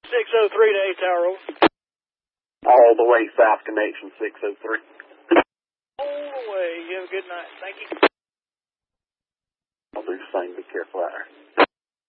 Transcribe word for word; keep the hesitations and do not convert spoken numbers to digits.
six oh three to eight Tower over. All the way south connection six oh three. All the way. You have a good night. Thank you. I'll do the same. Be careful out there.